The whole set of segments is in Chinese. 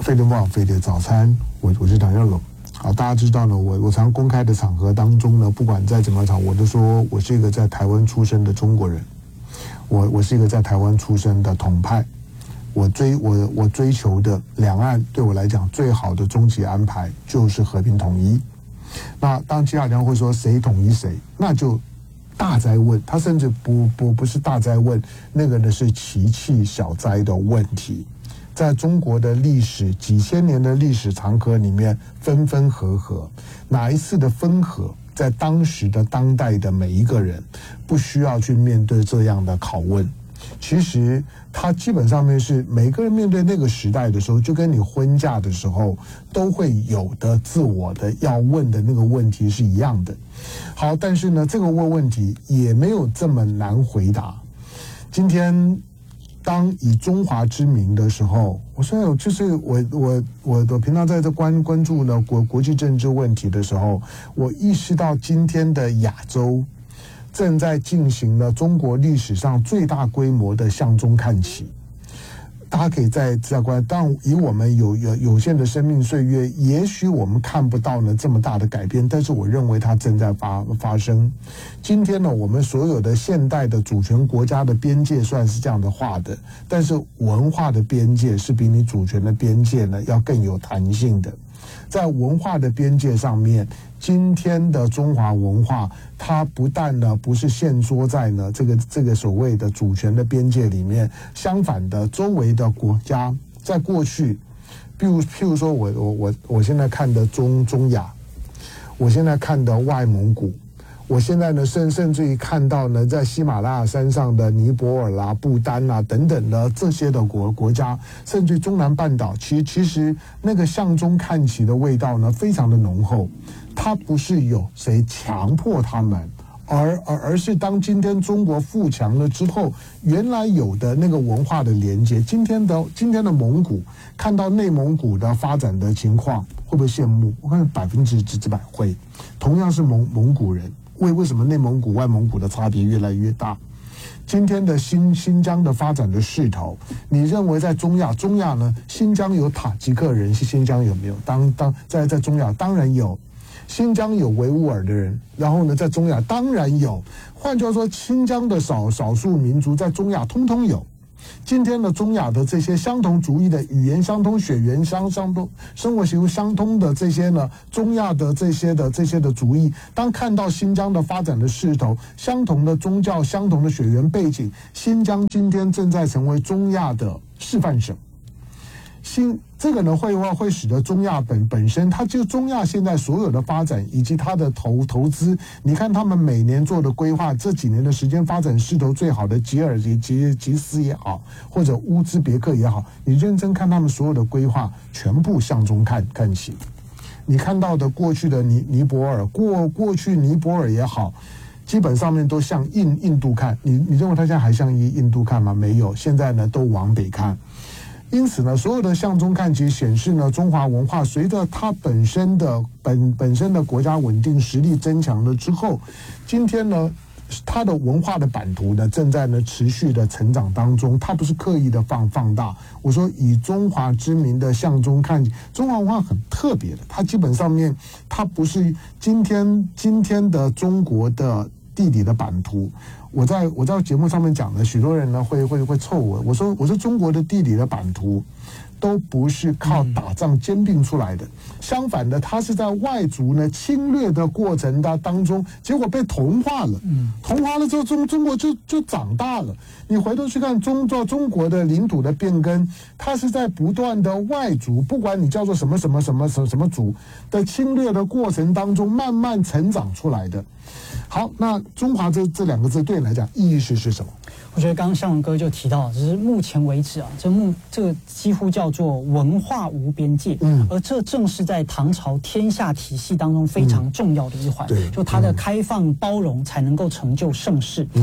飞碟不枉飞碟早餐，我是唐耀龙。好，大家知道呢，我常公开的场合当中呢，不管在怎么场，我都说我是一个在台湾出生的中国人，我是一个在台湾出生的统派，我追求的两岸对我来讲最好的终极安排就是和平统一。那当接下来会说谁统一谁，那就大灾问，他甚至不是大灾问，那个呢是奇气小灾的问题。在中国的历史几千年的历史长河里面，分分合合，哪一次的分合，在当时的当代的每一个人，不需要去面对这样的拷问。其实他基本上面是每个人面对那个时代的时候，就跟你婚嫁的时候都会有的自我的要问的那个问题是一样的。好，但是呢，这个问题也没有这么难回答。今天当以中华之名的时候，我说就是我平常在这关注呢国际政治问题的时候，我意识到今天的亚洲正在进行了中国历史上最大规模的向中看齐。大家可以在观，当然以我们有限的生命岁月，也许我们看不到呢这么大的改变，但是我认为它正在发生。今天呢，我们所有的现代的主权国家的边界算是这样的画的，但是文化的边界是比你主权的边界呢要更有弹性的。在文化的边界上面，今天的中华文化，它不但呢不是限缩在呢这个所谓的主权的边界里面，相反的，周围的国家在过去，譬如说我现在看的中亚，我现在看的外蒙古，我现在呢甚至于看到呢在喜马拉雅山上的尼泊尔啦、不丹啦等等的这些的国家，甚至中南半岛，其实那个向中看齐的味道呢非常的浓厚。它不是有谁强迫他们，而是当今天中国富强了之后，原来有的那个文化的连接。今天的蒙古看到内蒙古的发展的情况，会不会羡慕？我看100%会。同样是蒙古人，为什么内蒙古外蒙古的差别越来越大？今天的新疆的发展的势头，你认为在中亚呢？新疆有塔吉克人，新疆有没有？在中亚当然有。新疆有维吾尔的人，然后呢，在中亚当然有。换句话说，新疆的少数民族在中亚通通有。今天的中亚的这些相同族裔的语言相通、血缘相通、生活习俗相通的这些呢，中亚的这些的族裔，当看到新疆的发展的势头，相同的宗教、相同的血缘背景，新疆今天正在成为中亚的示范省。这个呢会使得中亚本身，它就中亚现在所有的发展以及它的投资，你看他们每年做的规划，这几年的时间发展势头最好的吉尔吉斯也好，或者乌兹别克也好，你认真看他们所有的规划，全部向中看齐。你看到的过去的尼泊尔，过去尼泊尔也好，基本上面都向印度看。你认为它现在还向印度看吗？没有，现在呢都往北看。因此呢，所有的向中看齐显示呢，中华文化随着它本身的国家稳定实力增强了之后，今天呢，它的文化的版图呢正在呢持续的成长当中，它不是刻意的放大。我说以中华之名的向中看齐，中华文化很特别的，它基本上面它不是今天的中国的地理的版图。我在节目上面讲的，许多人呢会凑我说中国的地理的版图都不是靠打仗兼并出来的，相反的，它是在外族呢侵略的过程当中，结果被同化了。同化了之后，中国就长大了。你回头去看中国的领土的变更，它是在不断的外族，不管你叫做什么族的侵略的过程当中，慢慢成长出来的。好，那中华这两个字对你来讲意义是什么？ 我觉得刚刚向荣哥就提到，就是目前为止啊，这个几乎叫做文化无边界，而这正是在唐朝天下体系当中非常重要的一环，就它的开放包容才能够成就盛世。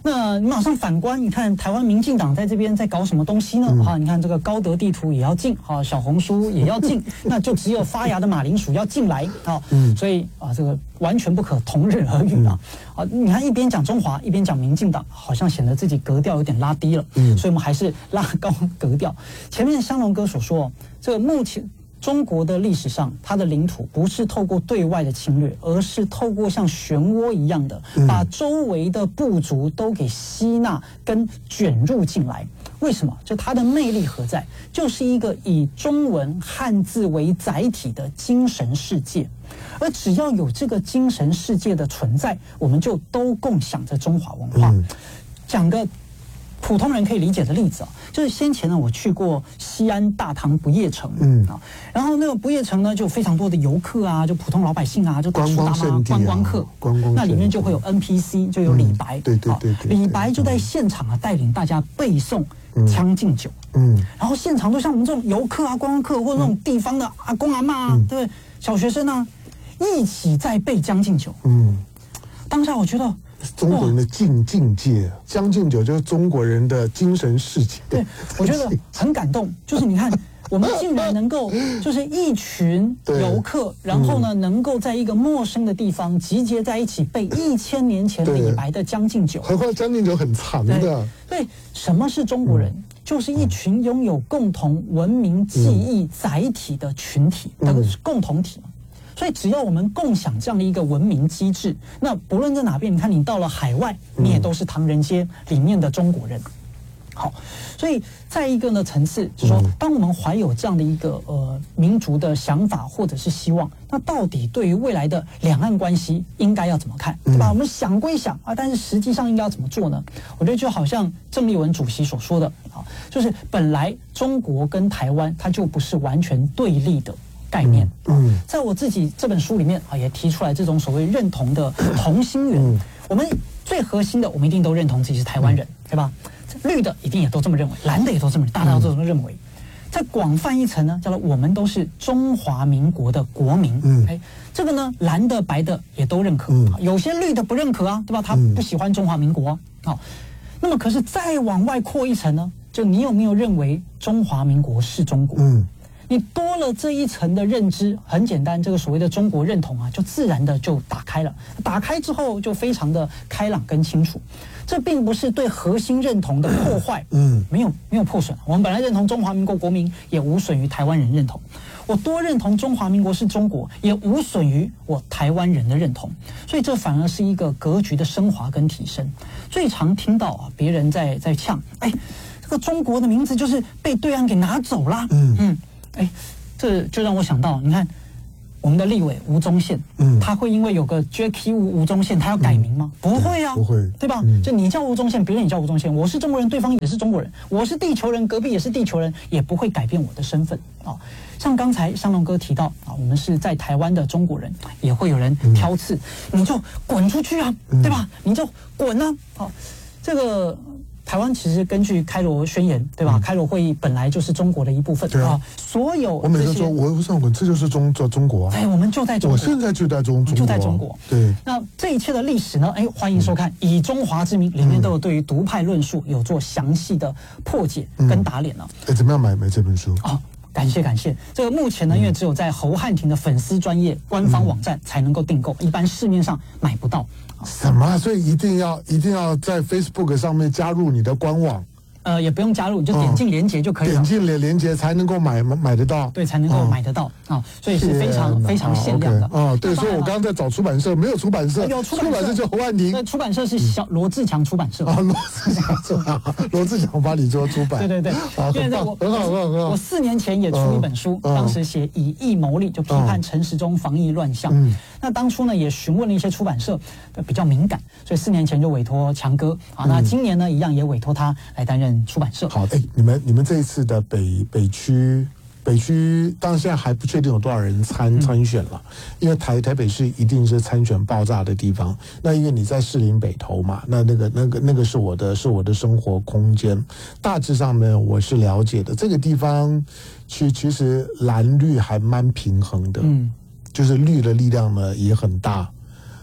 那你马上反观，你看台湾民进党在这边在搞什么东西呢？你看这个高德地图也要进，小红书也要进，那就只有发芽的马铃薯要进来所以这个完全不可同日而语你看一边讲中华，一边讲民进党，好像显得自己格调有点拉低了。所以我们还是拉高格调。前面香龙哥所说，这个目前中国的历史上，它的领土不是透过对外的侵略，而是透过像漩涡一样的，把周围的部族都给吸纳跟卷入进来。为什么？就它的魅力何在？就是一个以中文汉字为载体的精神世界，而只要有这个精神世界的存在，我们就都共享着中华文化。讲个普通人可以理解的例子就是先前呢，我去过西安大唐不夜城，然后那个不夜城呢，就非常多的游客就普通老百姓就大叔大妈观光客，那里面就会有 NPC， 就有李白， 对， 李白就在现场带领大家背诵《将进酒》，然后现场都像我们这种游客观光客或者那种地方的阿公阿嬷对不对？小学生一起在背《将进酒》，当下我觉得。 中国人的境界，《将进酒》就是中国人的精神世界。 对，我觉得很感动。就是你看，我们竟然能够，就是一群游客，然后呢，能够在一个陌生的地方集结在一起背1000年前李白的《将进酒》。 何况《将进酒》很长的。 对，什么是中国人？就是一群拥有共同文明记忆载体的群体的共同体。所以只要我们共享这样的一个文明机制，那不论在哪边，你看你到了海外，你也都是唐人街里面的中国人。好，所以在一个呢层次，就是说，当我们怀有这样的一个民族的想法或者是希望，那到底对于未来的两岸关系应该要怎么看，对吧？我们想归想但是实际上应该要怎么做呢？我觉得就好像郑丽文主席所说的就是本来中国跟台湾它就不是完全对立的概念。在我自己这本书里面也提出来这种所谓认同的同心圆。我们最核心的，我们一定都认同自己是台湾人，对吧？绿的一定也都这么认为，蓝的也都这么，大家都这么认为。再广泛一层呢，叫做我们都是中华民国的国民。这个呢，蓝的白的也都认可。有些绿的不认可对吧？他不喜欢中华民国那么可是再往外扩一层呢，就你有没有认为中华民国是中国？你多了这一层的认知，很简单，这个所谓的中国认同就自然的就打开了。打开之后就非常的开朗跟清楚。这并不是对核心认同的破坏，没有破损。我们本来认同中华民国国民，也无损于台湾人认同。我多认同中华民国是中国，也无损于我台湾人的认同。所以这反而是一个格局的升华跟提升。最常听到别人在呛，这个中国的名字就是被对岸给拿走了。这就让我想到，你看我们的立委吴宗宪，他会因为有个 Jacky 吴宗宪，他要改名吗？不会不会， 对吧？就你叫吴宗宪，别人也叫吴宗宪，我是中国人，对方也是中国人，我是地球人，隔壁也是地球人，也不会改变我的身份像刚才香龙哥提到我们是在台湾的中国人，也会有人挑刺，你就滚出去对吧？你就滚这个。台湾其实根据开罗宣言，对吧？开罗会议本来就是中国的一部分所有我每次说，我上滚，这就是中国对，我们就在中国， 我现在就在中国。 对， 那这一切的历史呢？欢迎收看《以中华之名》，里面都有对于独派论述有做详细的破解跟打脸怎么样买这本书感谢。这个目前呢，因为只有在侯汉廷的粉丝专页官方网站才能够订购，一般市面上买不到。 什么？所以一定要在 Facebook 上面加入你的官网。 也不用加入，你就点进连结就可以了。 点进连结才能够买得到。 对，才能够买得到所以是非常限量的。 对，所以我刚刚在找出版社，没有出版社， 有出版社就侯汉廷。 那出版社是罗志强出版社。 罗志强帮你做出版。 对，因为很好。 我4年前也出一本书，当时写以义谋利，就批判陈时中防疫乱象。那当初呢也询问了一些出版社，比较敏感，所以4年前就委托强哥那今年呢一样也委托他来担任出版社。 好，你们这一次的北区，当然现在还不确定有多少人参选了，因为台北市一定是参选爆炸的地方。那因为你在士林北投嘛，那个是我的生活空间。大致上呢，我是了解的，这个地方其实蓝绿还蛮平衡的，就是绿的力量呢也很大。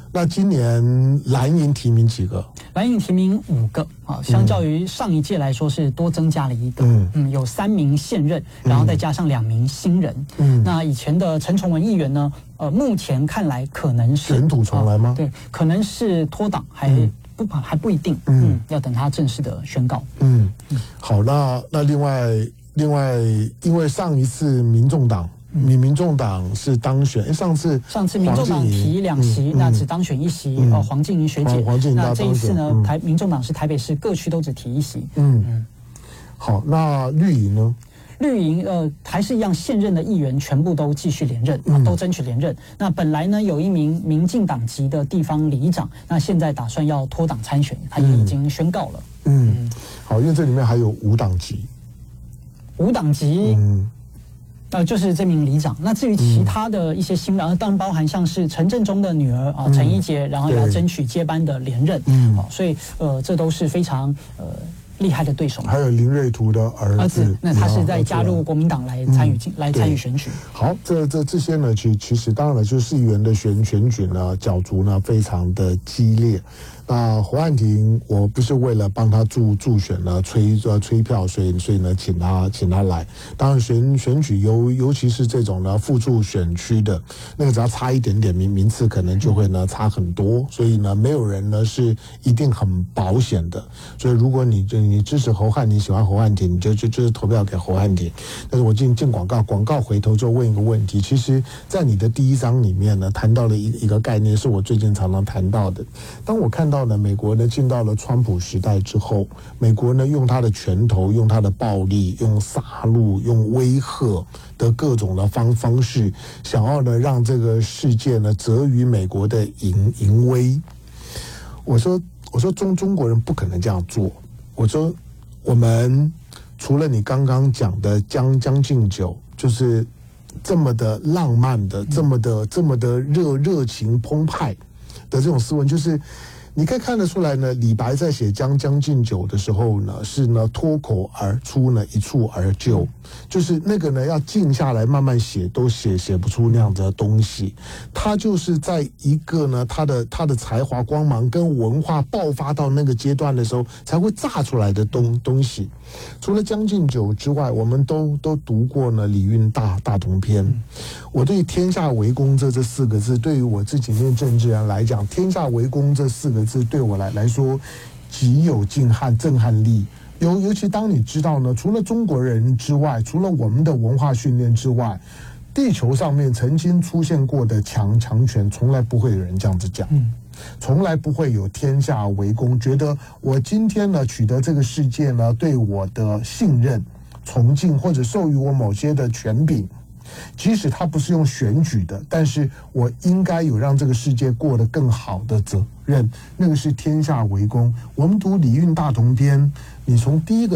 那今年蓝营提名几个？ 蓝营提名5个啊，相较于上一届来说是多增加了1个。有3名现任，然后再加上2名新人。那以前的陈崇文议员呢，目前看来可能是卷土重来吗？ 对，可能是脱党，还不一定。要等他正式的宣告。 好，那另外，因为上一次民众党。民众党是当选，上次民众党提2席，那只当选1席，黄静莹学姐。那这一次呢，民众党是台北市各区都只提1席。 好，那绿营呢？ 绿营还是一样，现任的议员全部都继续连任，都争取连任。那本来呢，有一名民进党籍的地方里长，那现在打算要脱党参选，他也已经宣告了。 好，因为这里面还有无党籍。 无党籍。就是这名里长。那至于其他的一些新人，当然包含像是陈振中的女儿啊，陈怡洁，然后也要争取接班的连任。所以这都是非常厉害的对手。 还有林瑞图的儿子， 那他是在加入国民党来参与选举。 好，这些呢，其实当然了，就是市议员的选举呢，角逐呢非常的激烈。那侯汉廷，我不是为了帮他助选呢吹票，所以呢请他来。当然选举尤其是这种呢附属选区的那个，只要差一点点名次，可能就会呢差很多。所以呢，没有人呢是一定很保险的。所以如果你支持侯汉廷，喜欢侯汉廷，你就是投票给侯汉廷。但是我进广告回头就问一个问题，其实在你的第1章里面呢谈到了一个概念，是我最近常常谈到的。当我看到美国呢进到了川普时代之后，美国呢用他的拳头，用他的暴力，用杀戮，用威吓的各种的方式，想要呢让这个世界呢责于美国的淫威。我说中国人不可能这样做。我说我们除了你刚刚讲的将进酒，就是这么的浪漫的，这么的热情澎湃的这种斯文，就是你可以看得出来呢，李白在写将进酒的时候呢，是呢脱口而出呢，一蹴而就，就是那个呢要静下来慢慢写，都写不出那样子的东西。他就是在一个呢他的才华光芒跟文化爆发到那个阶段的时候，才会炸出来的东西。除了将进酒之外，我们都读过呢礼运大同篇。我对天下为公这4个字，对于我自己念政治人来讲，天下为公这4个字对我来说极有震撼力。尤其当你知道呢，除了中国人之外，除了我们的文化训练之外，地球上面曾经出现过的强权，从来不会有人这样子讲。从来不会有天下为公，觉得我今天呢取得这个世界呢对我的信任、崇敬，或者授予我某些的权柄，即使他不是用选举的，但是我应该有让这个世界过得更好的责任，那个是天下为公。我们读礼运大同篇，你从第一个